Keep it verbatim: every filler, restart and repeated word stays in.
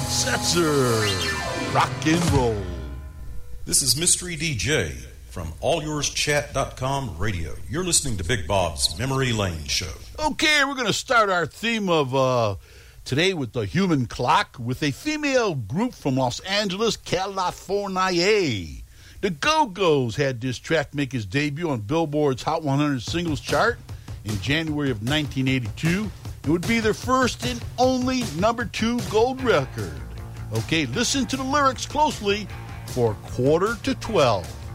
Setzer. Rock and roll. This is Mystery D J from all yours chat dot com radio. You're listening to Big Bob's Memory Lane Show. Okay, we're going to start our theme of uh, today with the Human Clock with a female group from Los Angeles, California. The Go-Go's had this track make its debut on Billboard's Hot one hundred Singles Chart in January of nineteen eighty-two. It would be their first and only number two gold record. Okay, listen to the lyrics closely for Quarter to Twelve.